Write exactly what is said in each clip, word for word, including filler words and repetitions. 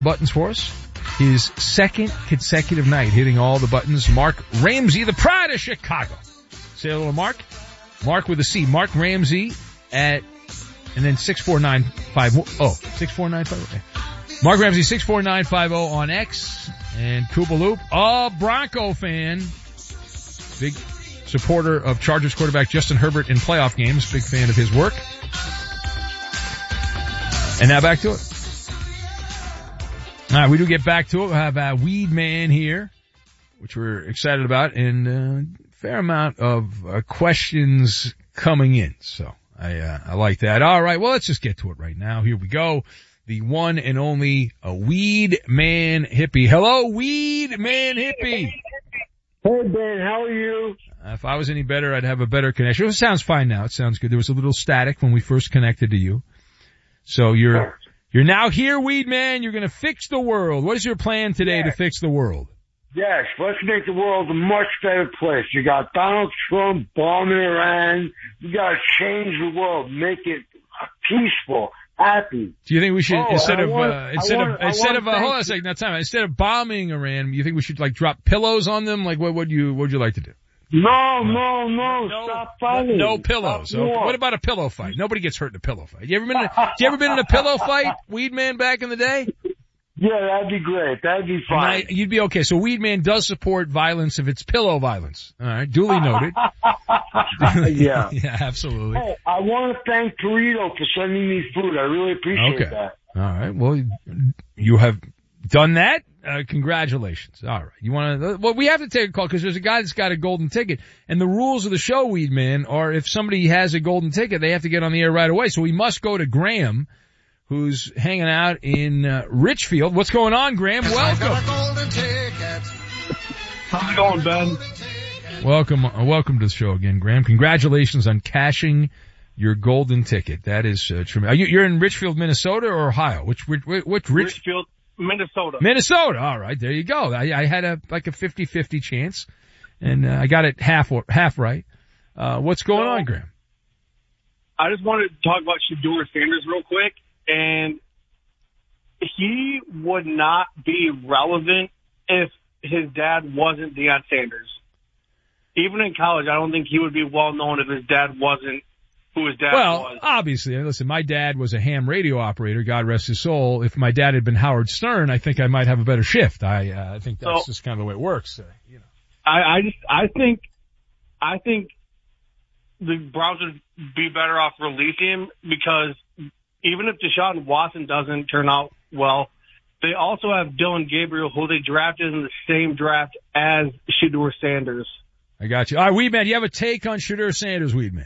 buttons for us. His second consecutive night hitting all the buttons. Mark Ramsey, the pride of Chicago. Say hello to Mark. Mark with a C. Mark Ramsey at, and then six four nine five oh. six four nine five oh. Mark Ramsey, six four nine five oh on X. And Koopa Loop, a Bronco fan. Big supporter of Chargers quarterback Justin Herbert in playoff games. Big fan of his work. And now back to it. All right, we do get back to it. We have a Weed Man here, which we're excited about, and a fair amount of uh, questions coming in. So I uh, I like that. All right, well, let's just get to it right now. Here we go. The one and only uh, Weed Man Hippie. Hello, Weed Man Hippie. Hey, Ben, how are you? Uh, if I was any better, I'd have a better connection. It sounds fine now. It sounds good. There was a little static when we first connected to you. So you're... You're now here, Weed Man. You're going to fix the world. What is your plan today yes. to fix the world? Yes, let's make the world a much better place. You got Donald Trump bombing Iran. You got to change the world, make it peaceful, happy. Do you think we should oh, instead I of want, uh, instead want, of instead of uh, hold on a second, now time instead of bombing Iran, you think we should like drop pillows on them? Like what would you what would you like to do? No, no, no, no, stop fighting. No pillows. Okay. What about a pillow fight? Nobody gets hurt in a pillow fight. You ever been in a, you ever been in a pillow fight, Weed Man, back in the day? Yeah, that'd be great. That'd be fine. I, you'd be okay. So Weed Man does support violence if it's pillow violence. All right, duly noted. yeah. Yeah, absolutely. Hey, I want to thank Torito for sending me food. I really appreciate okay. that. All right. Well, you have done that. Uh, congratulations. All right. You want to, well, we have to take a call because there's a guy that's got a golden ticket, and the rules of the show, Weed Man, are if somebody has a golden ticket, they have to get on the air right away. So we must go to Graham, who's hanging out in uh, Richfield. What's going on, Graham? Welcome. How's it going, Ben? Welcome, uh, welcome to the show again, Graham. Congratulations on cashing your golden ticket. That is uh, tremendous. You, you're in Richfield, Minnesota, or Ohio? Which, which, which Rich? Richfield. Minnesota. Minnesota. All right. There you go. I, I had a, like a fifty-fifty chance and uh, I got it half, half right. Uh, what's going so, on, Graham? I just wanted to talk about Shedeur Sanders real quick, and he would not be relevant if his dad wasn't Deion Sanders. Even in college, I don't think he would be well known if his dad wasn't who his dad well, was. Well, obviously, listen, my dad was a ham radio operator, God rest his soul. If my dad had been Howard Stern, I think I might have a better shift. I, uh, I think that's so, just kind of the way it works. Uh, you know. I, I just, I think, I think the Browns would be better off releasing him because even if Deshaun Watson doesn't turn out well, they also have Dylan Gabriel, who they drafted in the same draft as Shedeur Sanders. I got you. All right, Weedman, you have a take on Shedeur Sanders, Weedman?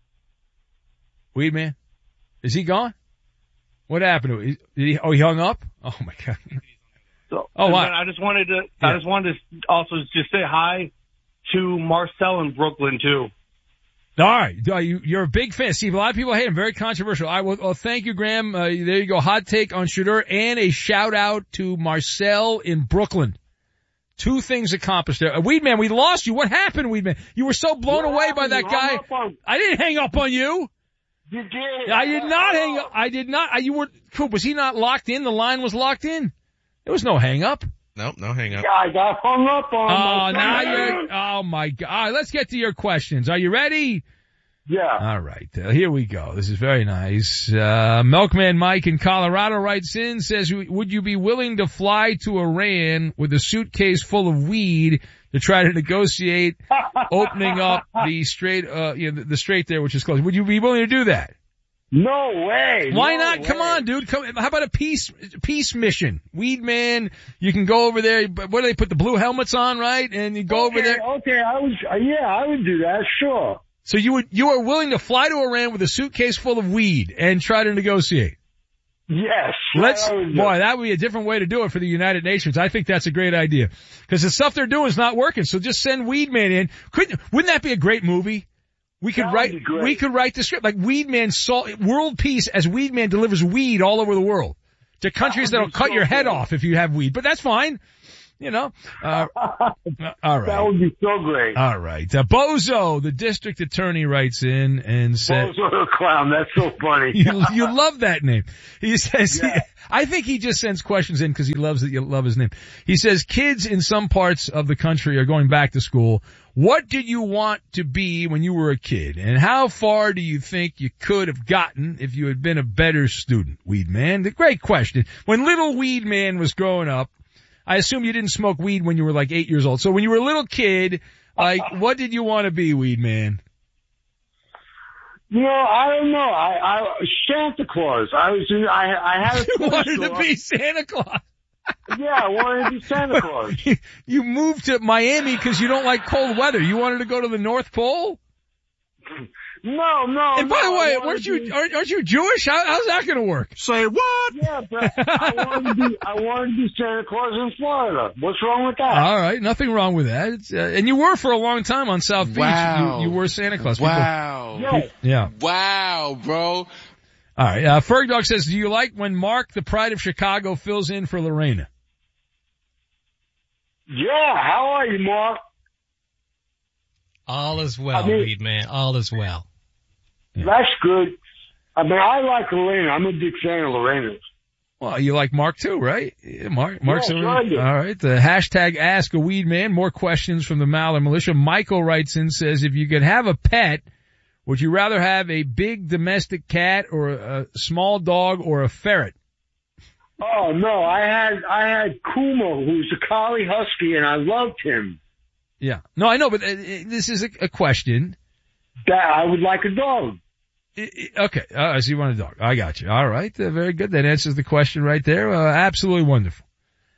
Weed Man? Is he gone? What happened to him? Did he, oh, he hung up? Oh my God. So, oh, wow. I just wanted to, yeah. I just wanted to also just say hi to Marcel in Brooklyn too. All right. You, you're a big fan. Steve, a lot of people hate him. Very controversial. I will, well, thank you, Graham. Uh, there you go. Hot take on Shedeur and a shout out to Marcel in Brooklyn. Two things accomplished there. Uh, Weedman, we lost you. What happened, Weedman? You were so blown what away happened? by that guy. On- I didn't hang up on you. You did. I did not hang up. I did not. You were, Coop, was he not locked in? The line was locked in. There was no hang up. Nope, no hang up. Yeah, I got hung up on. Oh, now you're, oh my God. All right, let's get to your questions. Are you ready? Yeah. All right. Uh, here we go. This is very nice. Uh, Milkman Mike in Colorado writes in, says, would you be willing to fly to Iran with a suitcase full of weed to try to negotiate opening up the strait, uh, you know, the, the strait there, which is closed? Would you be willing to do that? No way. Why no not? Way. Come on, dude. Come, how about a peace, peace mission? Weed Man, you can go over there. What do they put the blue helmets on, right? And you go okay, over there. Okay, I was, uh, yeah, I would do that, sure. So you would, you are willing to fly to Iran with a suitcase full of weed and try to negotiate? Yes. Let's, boy, that would be a different way to do it for the United Nations. I think that's a great idea. Because the stuff they're doing is not working. So just send Weed Man in. Couldn't, wouldn't that be a great movie? We could write, we could write the script like Weed Man salt, world peace as Weed Man delivers weed all over the world to countries that'll cut so your head cool. off if you have weed. But that's fine. You know, uh, all right. That would be so great. All right. Uh, Bozo, the district attorney, writes in and said, Bozo the Clown. That's so funny. you, you love that name. He says, Yeah. he, I think he just sends questions in because he loves that you love his name. He says, kids in some parts of the country are going back to school. What did you want to be when you were a kid? And how far do you think you could have gotten if you had been a better student, Weed Man? The great question. When little Weed Man was growing up, I assume you didn't smoke weed when you were like eight years old. So when you were a little kid, like, what did you want to be, Weed Man? You know, I don't know. I, I Santa Claus. I was. In, I, I had a. You toy wanted store. to be Santa Claus. Yeah, I wanted to be Santa Claus. You moved to Miami because you don't like cold weather. You wanted to go to the North Pole? No, no. And by no, the way, I wanted weren't to you, be- aren't, aren't you Jewish? How, how's that going to work? Say what? Yeah, but I wanted to be. I wanted to be Santa Claus in Florida. What's wrong with that? All right, nothing wrong with that. It's, uh, and you were for a long time on South Beach. Wow. You, you were Santa Claus. People- Wow. Yes. yeah. Wow, bro. All right. Uh, Ferg Dog says, do you like when Mark, the pride of Chicago, fills in for Lorena? Yeah. How are you, Mark? All is well, I mean- Weed Man. All is well. That's good. I mean, I like Lorena. I'm a big fan of Lorena. Well, you like Mark too, right? Yeah, Mark, Mark's Yeah, a- sure I do. all right. The hashtag Ask a Weed Man. More questions from the Maller Militia. Michael writes in, says, if you could have a pet, would you rather have a big domestic cat or a small dog or a ferret? Oh no, I had I had Kuma, who's a collie husky, and I loved him. Yeah. No, I know, but uh, uh, this is a, a question. That I would like a dog. I- I- Okay. Uh, so you want a dog. I got you. All right. Uh, very good. That answers the question right there. Uh, absolutely wonderful.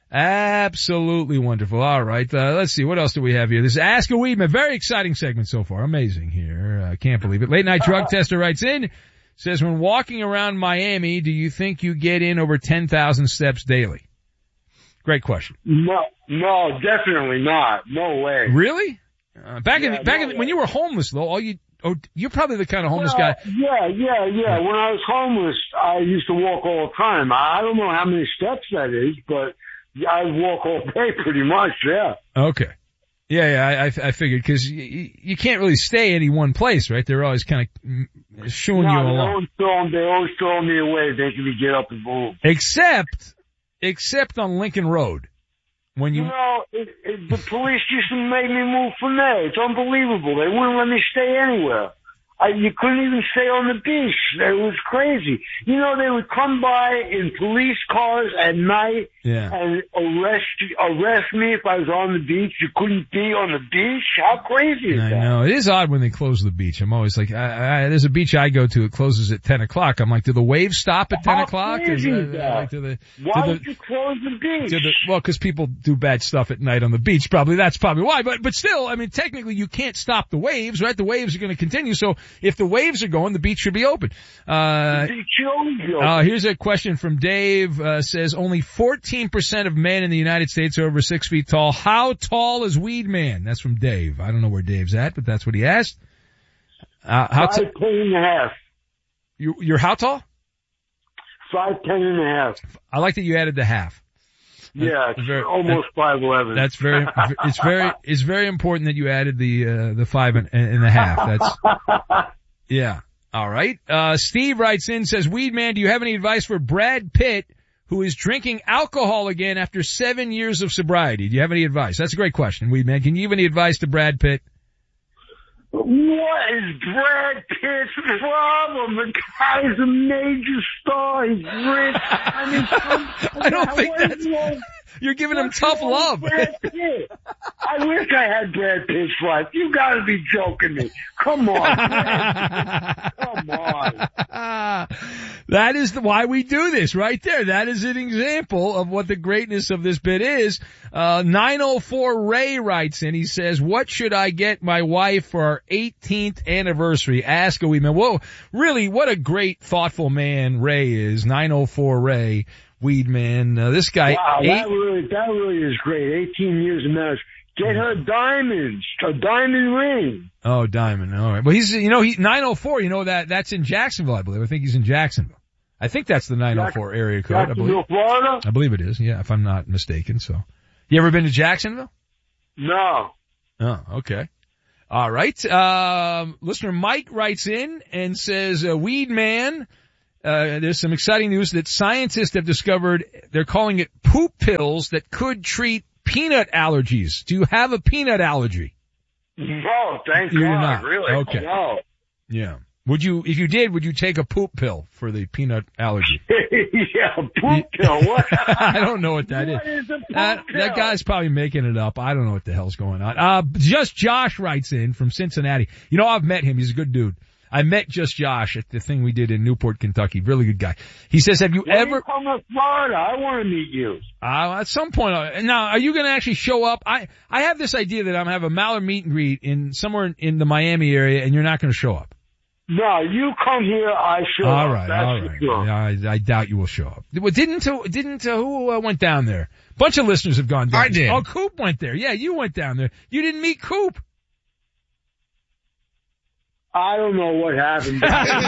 Absolutely wonderful. All right. Uh, let's see. What else do we have here? This is Ask a Weedman. Very exciting segment so far. Amazing here. I uh, can't believe it. Late night drug tester writes in, says, when walking around Miami, do you think you get in over ten thousand steps daily? Great question. No, no, definitely not. No way. Really? Uh, back Yeah, in, back no in, when you were homeless though, all you, oh, you're probably the kind of homeless Well, guy. Yeah, yeah, yeah. When I was homeless, I used to walk all the time. I I don't know how many steps that is, but I walk all day pretty much, yeah. Okay. Yeah, yeah, I, I, I figured because you, you can't really stay any one place, right? They're always kind of shooing No, you they along. always throw, they always throw me away, making me get up and move. Except, except on Lincoln Road. When you, You know, it, it, the police used to make me move from there. It's unbelievable. They wouldn't let me stay anywhere. I, you couldn't even stay on the beach. It was crazy. You know, they would come by in police cars at night yeah. and arrest arrest me if I was on the beach. You couldn't be on the beach. How crazy is I that? know. It is odd when they close the beach. I'm always like, I, I, there's a beach I go to, it closes at ten o'clock. I'm like, do the waves stop at ten How o'clock? crazy Is is that, that? like, do the, Why do would the, you close the beach? do the, well, cause people do bad stuff at night on the beach. Probably, that's probably why. But, but still, I mean, technically you can't stop the waves, right? The waves are going to continue. So if the waves are going, the beach should be open. Uh, The beach should always be open. Uh, here's a question from Dave, uh, says only fourteen percent of men in the United States are over six feet tall. How tall is Weed Man? That's from Dave. I don't know where Dave's at, but that's what he asked. Uh, how t- Five ten and a half. you, you're how tall? Five ten and a half. I like that you added the half. Yeah, it's very- almost five eleven. That's very, it's very, it's very important that you added the, uh, the five and, and a half. That's, yeah. All right. Uh, Steve writes in, says, Weed Man, do you have any advice for Brad Pitt, who is drinking alcohol again after seven years of sobriety? Do you have any advice? That's a great question, Weed Man. Can you give any advice to Brad Pitt? What is Brad Pitt's problem? The guy's a major star. He's rich. I mean, come, I don't think what is that's, wrong- you're giving him what's tough wrong with love. Brad Pitt? I wish I had Brad Pitt's life. You gotta be joking me. Come on, Brad. Come on. That is the, why we do this right there. That is an example of what the greatness of this bit is. Uh, nine oh four Ray writes in, he says, what should I get my wife for our eighteenth anniversary? Ask a Weed Man. Whoa, really, what a great, thoughtful man Ray is. nine oh four Ray, Weed Man. Uh, this guy, Wow, eight, that really, that really is great. eighteen years of marriage. Get her diamonds, a diamond ring. oh, Diamond. All right. Well, he's, you know, he, nine oh four, you know that, that's in Jacksonville, I believe. I think he's in Jacksonville. I think that's the nine oh four area code, I believe. Jacksonville, Florida. I believe it is, yeah, if I'm not mistaken. So, You ever been to Jacksonville? No. Oh, okay. All right. Um, listener Mike writes in and says, uh, Weed Man, uh, there's some exciting news that scientists have discovered, they're calling it poop pills that could treat peanut allergies. Do you have a peanut allergy? No, thank You're God, not. really. Okay. No. Yeah. Would you, if you did, would you take a poop pill for the peanut allergy? Yeah, poop pill. What? I don't know what that is. What is a poop That, pill? that guy's probably making it up. I don't know what the hell's going on. Uh, Just Josh writes in from Cincinnati. You know, I've met him. He's a good dude. I met Just Josh at the thing we did in Newport, Kentucky. Really good guy. He says, have you When ever... you come to Florida, I want to meet you. Uh, at some point, uh, now, are you going to actually show up? I, I have this idea that I'm going to have a Mallard meet and greet in somewhere in, in the Miami area, and you're not going to show up. No, you come here, I show All up. right, That's all for right. sure. I, I doubt you will show up. Well, didn't, uh, didn't, uh, who uh, went down there? Bunch of listeners have gone down. I did. Oh, Coop went there. Yeah, you went down there. You didn't meet Coop. I don't know what happened.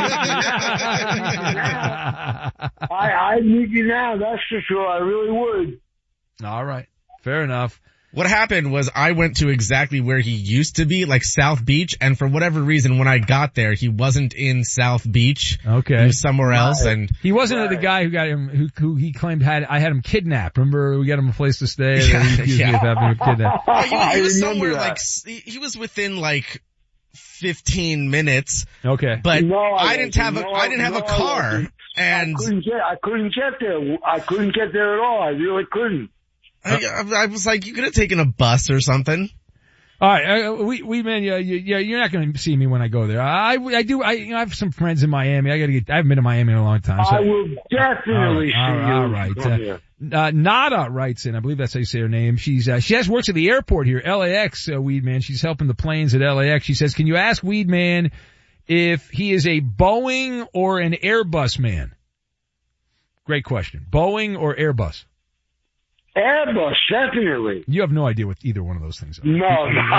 I, I'd meet you now, that's for sure. I really would. All right. Fair enough. What happened was I went to exactly where he used to be, like South Beach, and for whatever reason, when I got there, he wasn't in South Beach. Okay. He was somewhere else, and He wasn't Right. the guy who got him, who, who he claimed had, I had him kidnapped. Remember, we got him a place to stay, and Yeah, he accused yeah. me of having him kidnapped. he, he I was remember somewhere that. like, s- he he was within like fifteen minutes, Okay. but No, I I didn't have a, no, I didn't have no, a I car, wasn't. and I couldn't get, I couldn't get there. I couldn't get there at all. I really couldn't. I, I was like, you could have taken a bus or something. All right, uh, we, we, man, yeah, you, yeah, you're not going to see me when I go there. I, I do, I, you know, I have some friends in Miami. I got to get, I haven't been to Miami in a long time. So. I will definitely All see right, you. all right. Come Uh, here. Uh, Nada writes in, I believe that's how you say her name. She's, uh, she has works at the airport here, L A X, uh, Weed Man. She's helping the planes at L A X. She says, can you ask Weed Man if he is a Boeing or an Airbus man? Great question. Boeing or Airbus? Airbus, definitely. You have no idea what either one of those things are. No, no. no,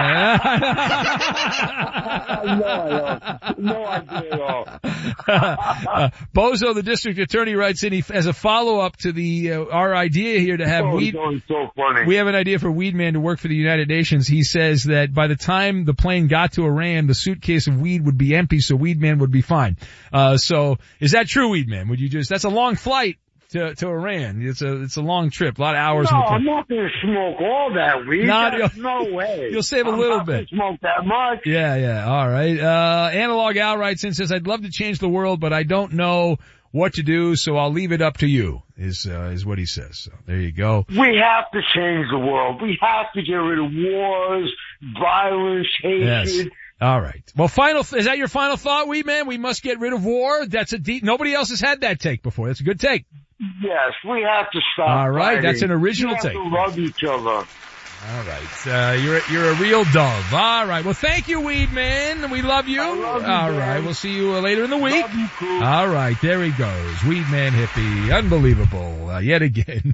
no, I don't. No idea at all. uh, Bozo, the district attorney, writes in, he, as a follow-up to the, uh, our idea here to have Oh, Weed, it's so funny. we have an idea for Weed Man to work for the United Nations. He says that by the time the plane got to Iran, the suitcase of weed would be empty, so Weed Man would be fine. Uh, so is that true, Weed Man? Would you just, that's a long flight to, to Iran. It's a, it's a long trip, a lot of hours no, in the plane. I'm not going to smoke all that weed. Not- That's no way. You'll save a I'm little not bit. gonna smoke that much. Yeah, yeah, alright. Uh, Analog Al writes in, says, I'd love to change the world, but I don't know what to do, so I'll leave it up to you, is, uh, is what he says. So, there you go. We have to change the world. We have to get rid of wars, violence, Yes. hatred. Alright. Well, final, is that your final thought, Weed Man? We must get rid of war? That's a deep, nobody else has had that take before. That's a good take. Yes, we have to stop. All right, fighting. that's an original we have take. to love each other. All right. Uh, you're, a, you're a real dove. All right. Well, thank you, Weed Man. We love you. I love you, All man. right. We'll see you uh, later in the week. Love you, Coop. All right. There he goes. Weed Man hippie. Unbelievable. Uh, yet again.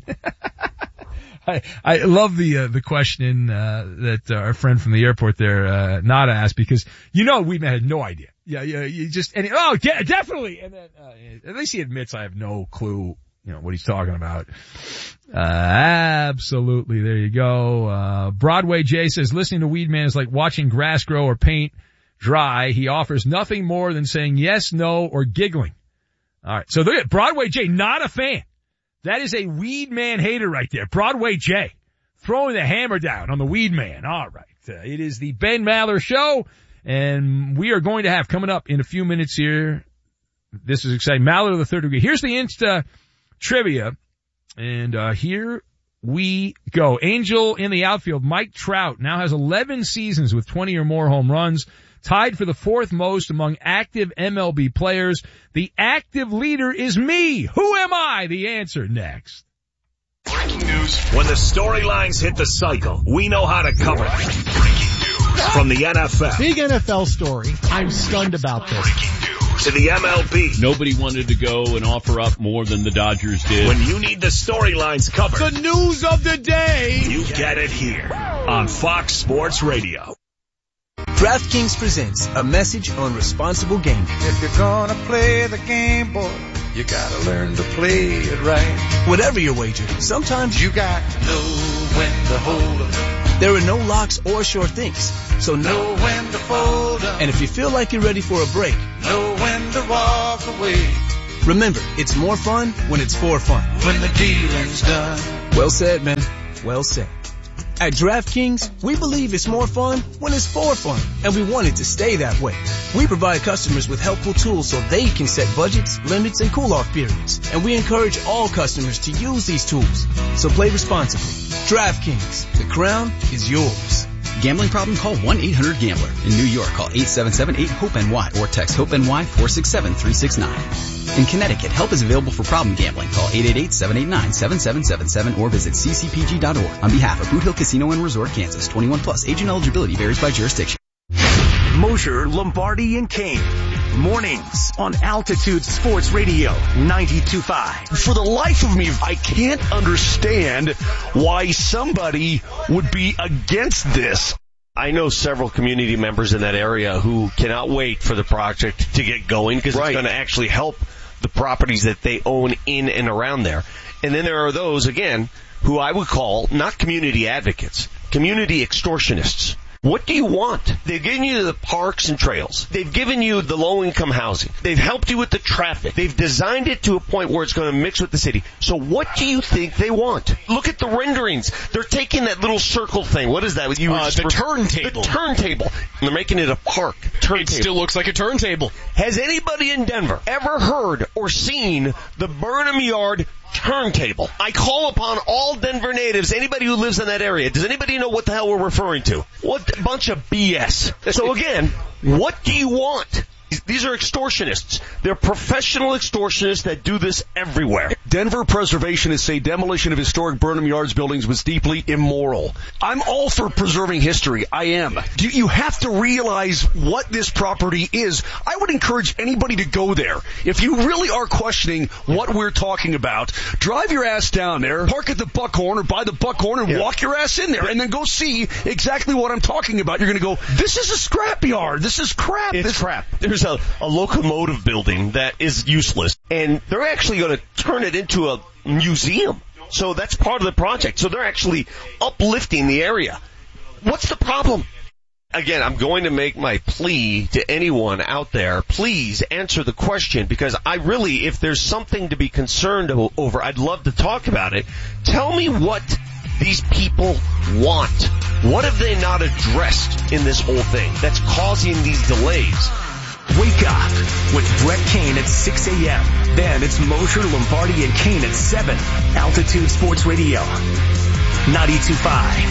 I, I love the, uh, the question, uh, that uh, our friend from the airport there, uh, Nada asked, because you know Weed Man had no idea. Yeah, yeah, you just, and, oh, de- definitely. And then, uh, at least he admits I have no clue, you know, what he's talking about. Uh, absolutely. There you go. Uh, Broadway Jay says listening to Weed Man is like watching grass grow or paint dry. He offers nothing more than saying yes, no, or giggling. All right. So look at Broadway Jay, not a fan. That is a Weed Man hater right there. Broadway Jay throwing the hammer down on the Weed Man. All right. Uh, it is the Ben Maller Show, and we are going to have coming up in a few minutes here. This is exciting. Maller of the third degree. Here's the Insta trivia, and uh here we go. Angel in the outfield, Mike Trout, now has eleven seasons with twenty or more home runs, tied for the fourth most among active M L B players. The active leader is me. Who am I? The answer next. Breaking news. When the storylines hit the cycle, we know how to cover it. Breaking news from the N F L. Big N F L story. I'm stunned about this. Breaking news to the M L B. Nobody wanted to go and offer up more than the Dodgers did. When you need the storylines covered, The news of the day. you get it here on Fox Sports Radio. DraftKings presents a message on responsible gaming. If you're gonna play the game, boy, you gotta learn to play it right. Whatever your wager, sometimes You got to know when to hold 'em. There are no locks or sure things, so Know when to fold 'em. And if you feel like you're ready for a break, Know when to walk away. remember, it's more fun when it's for fun. When the dealing's done. Well said, man. Well said. At DraftKings, we believe it's more fun when it's for fun, and we want it to stay that way. We provide customers with helpful tools so they can set budgets, limits, and cool-off periods, and we encourage all customers to use these tools. So play responsibly. DraftKings, the crown is yours. Gambling problem? Call one eight hundred gambler. In New York, call eight seven seven eight hope N Y or text HOPE-NY four six seven three six nine. In Connecticut, help is available for problem gambling. Call eight eight eight seven eight nine seven seven seven seven or visit c c p g dot org. On behalf of Boot Hill Casino and Resort, Kansas, twenty-one plus. Agent eligibility varies by jurisdiction. Mosher, Lombardi, and Kane. Mornings on Altitude Sports Radio ninety-two point five. For the life of me, I can't understand why somebody would be against this. I know several community members in that area who cannot wait for the project to get going because right. It's going to actually help the properties that they own in and around there. And then there are those, again, who I would call not community advocates, community extortionists. What do you want? They've given you the parks and trails. They've given you the low-income housing. They've helped you with the traffic. They've designed it to a point where it's going to mix with the city. So what do you think they want? Look at the renderings. They're taking that little circle thing. What is that? You uh, the for, turntable. The turntable. And they're making it a park. Turntable. It still looks like a turntable. Has anybody in Denver ever heard or seen the Burnham Yard turntable? I call upon all Denver natives, anybody who lives in that area. Does anybody know what the hell we're referring to? What bunch of B S. So again, what do you want? These are extortionists. They're professional extortionists that do this everywhere. Denver preservationists say demolition of historic Burnham Yards buildings was deeply immoral. I'm all for preserving history. I am. You, you have to realize what this property is. I would encourage anybody to go there. If you really are questioning what we're talking about, drive your ass down there, park at the Buckhorn or by the Buckhorn and yeah. walk your ass in there and then go see exactly what I'm talking about. You're going to go, this is a scrapyard. This is crap. It's this crap. There's a, a locomotive building that is useless, and they're actually going to turn it into a museum. So that's part of the project. So they're actually uplifting the area. What's the problem? Again, I'm going to make my plea to anyone out there. Please answer the question, because I really, if there's something to be concerned over, I'd love to talk about it. Tell me what these people want. What have they not addressed in this whole thing that's causing these delays? Wake up with Brett Kane at six a.m. Then it's Mosher, Lombardi, and Kane at seven. Altitude Sports Radio ninety-two point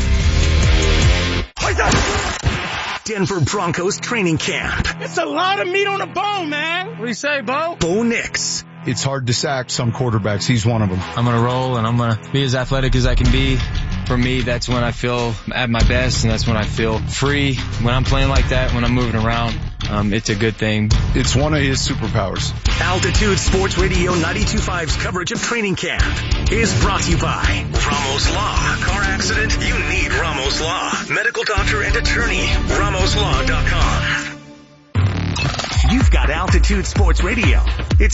five. Denver Broncos training camp. It's a lot of meat on the bone, man. What do you say, Bo? Bo Nix. It's hard to sack some quarterbacks. He's one of them. I'm going to roll, and I'm going to be as athletic as I can be. For me, that's when I feel at my best, and that's when I feel free. When I'm playing like that, when I'm moving around, um, it's a good thing. It's one of his superpowers. Altitude Sports Radio ninety-two point five's coverage of training camp is brought to you by Ramos Law. Car accident? You need Ramos Law. Medical doctor and attorney. Ramos Law dot com. You've got Altitude Sports Radio. It's